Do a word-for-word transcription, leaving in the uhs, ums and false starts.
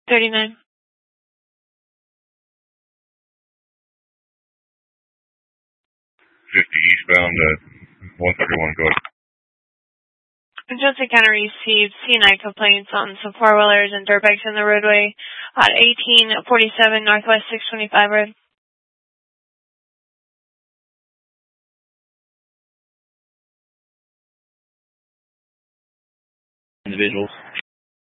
thirty-nine. fifty eastbound at one thirty-one, go ahead. Johnson County received C nine complaints on some four-wheelers and dirt bikes in the roadway at eighteen forty-seven Northwest six twenty-five Road. Individuals.